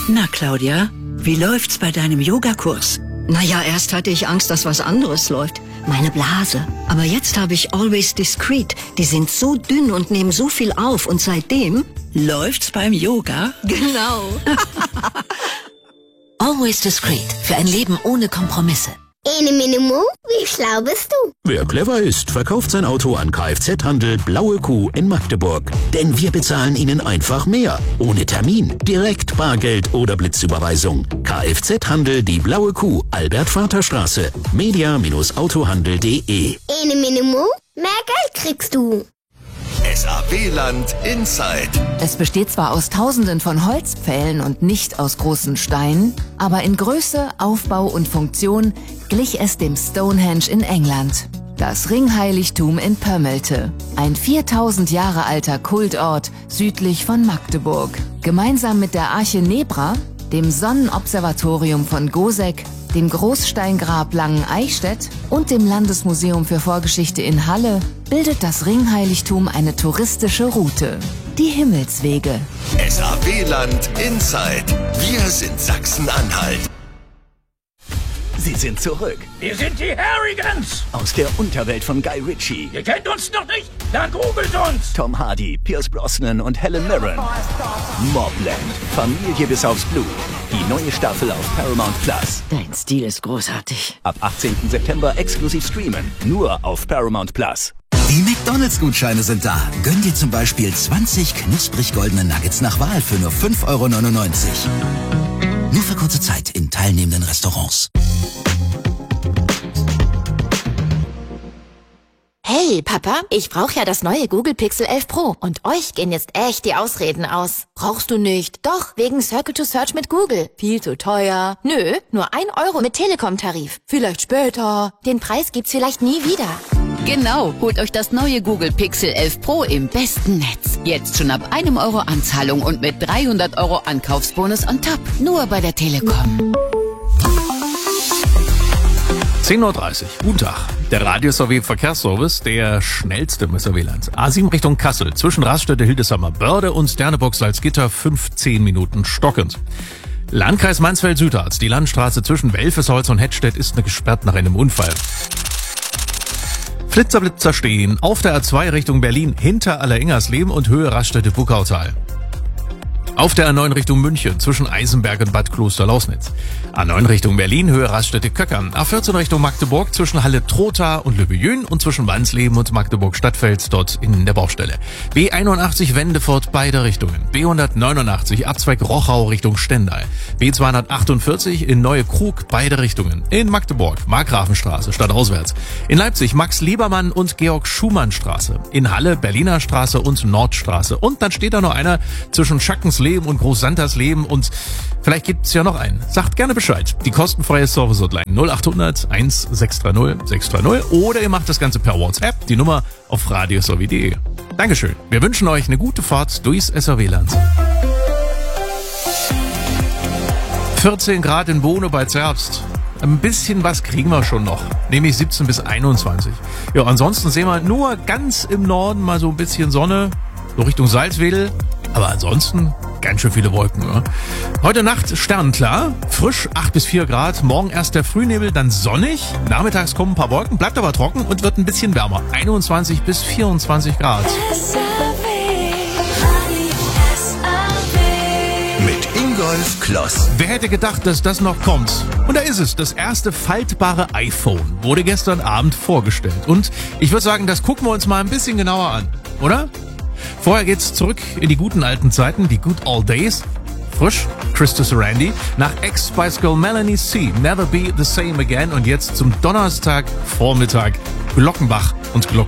Na, Claudia, wie läuft's bei deinem Yogakurs? Naja, erst hatte ich Angst, dass was anderes läuft. Meine Blase. Aber jetzt habe ich Always Discreet. Die sind so dünn und nehmen so viel auf. Und seitdem... Läuft's beim Yoga? Genau. Always Discreet. Für ein Leben ohne Kompromisse. Ene Minimo, wie schlau bist du? Wer clever ist, verkauft sein Auto an Kfz-Handel Blaue Kuh in Magdeburg. Denn wir bezahlen Ihnen einfach mehr. Ohne Termin, direkt Bargeld oder Blitzüberweisung. Kfz-Handel die Blaue Kuh, Albert-Vater-Straße. media-autohandel.de. Ene Minimo, mehr Geld kriegst du. SAW-Land Inside. Es besteht zwar aus Tausenden von Holzpfählen und nicht aus großen Steinen, aber in Größe, Aufbau und Funktion glich es dem Stonehenge in England. Das Ringheiligtum in Pömmelte, ein 4000 Jahre alter Kultort südlich von Magdeburg. Gemeinsam mit der Arche Nebra, dem Sonnenobservatorium von Goseck, dem Großsteingrab Langen-Eichstätt und dem Landesmuseum für Vorgeschichte in Halle bildet das Ringheiligtum eine touristische Route. Die Himmelswege. SAW-Land Inside. Wir sind Sachsen-Anhalt. Sie sind zurück. Wir sind die Harrigans. Aus der Unterwelt von Guy Ritchie. Ihr kennt uns noch nicht? Dann googelt uns. Tom Hardy, Pierce Brosnan und Helen Mirren. Mobland. Familie bis aufs Blut. Die neue Staffel auf Paramount Plus. Dein Stil ist großartig. Ab 18. September exklusiv streamen. Nur auf Paramount Plus. Die McDonalds-Gutscheine sind da. Gönn dir zum Beispiel 20 knusprig goldene Nuggets nach Wahl für nur 5,99 €. Nur für kurze Zeit in teilnehmenden Restaurants. Hey, Papa, ich brauche ja das neue Google Pixel 11 Pro. Und euch gehen jetzt echt die Ausreden aus. Brauchst du nicht? Doch, wegen Circle to Search mit Google. Viel zu teuer. Nö, nur 1 € mit Telekom-Tarif. Vielleicht später. Den Preis gibt's vielleicht nie wieder. Genau, holt euch das neue Google Pixel 11 Pro im besten Netz. Jetzt schon ab 1 € Anzahlung und mit 300 € Ankaufsbonus on top. Nur bei der Telekom. 10:30 Uhr. Guten Tag. Der Radio-SAW-Verkehrsservice, der schnellste im SAW-Land. A7 Richtung Kassel, zwischen Raststätte, Hildesheimer, Börde und Sternebock Salzgitter 15 Minuten stockend. Landkreis Mansfeld-Südharz, die Landstraße zwischen Welfesholz und Hettstedt ist gesperrt nach einem Unfall. Flitzer stehen auf der A2 Richtung Berlin hinter Alleringersleben und Höhe Raststätte Buckautal. Auf der A9 Richtung München zwischen Eisenberg und Bad Kloster-Lausnitz. A9 Richtung Berlin, Höhe Raststätte Köckern. A14 Richtung Magdeburg zwischen Halle-Trotha und Lübejün und zwischen Wansleben und Magdeburg-Stadtfeld dort in der Baustelle. B81 Wendefurt, beide Richtungen. B189 Abzweig Rochau Richtung Stendal. B248 in Neue Krug, beide Richtungen. In Magdeburg, Markgrafenstraße, stadtauswärts. In Leipzig Max-Liebermann und Georg-Schumann-Straße. In Halle Berliner Straße und Nordstraße. Und dann steht da noch einer zwischen Schackensleben und Großsantersleben und vielleicht gibt's ja noch einen. Sagt gerne Bescheid. Die kostenfreie Service-Hotline 0800 1630 630 oder ihr macht das Ganze per WhatsApp. Die Nummer auf radiosaw.de. Dankeschön. Wir wünschen euch eine gute Fahrt durchs SAW-Land. 14 Grad in Bohne bei Zerbst. Ein bisschen was kriegen wir schon noch, nämlich 17 bis 21. Ja, ansonsten sehen wir nur ganz im Norden mal so ein bisschen Sonne, so Richtung Salzwedel. Aber ansonsten ganz schön viele Wolken. Ja. Heute Nacht sternenklar, frisch 8 bis 4 Grad. Morgen erst der Frühnebel, dann sonnig. Nachmittags kommen ein paar Wolken, bleibt aber trocken und wird ein bisschen wärmer. 21 bis 24 Grad. Mit Ingolf Kloss. Wer hätte gedacht, dass das noch kommt? Und da ist es. Das erste faltbare iPhone wurde gestern Abend vorgestellt. Und ich würde sagen, das gucken wir uns mal ein bisschen genauer an, oder? Vorher geht's zurück in die guten alten Zeiten, die Good Old Days. Frisch, Christus Randy, nach Ex-Spice Girl Melanie C. Never Be the Same Again und jetzt zum Donnerstagvormittag Glockenbach und Glockenbach.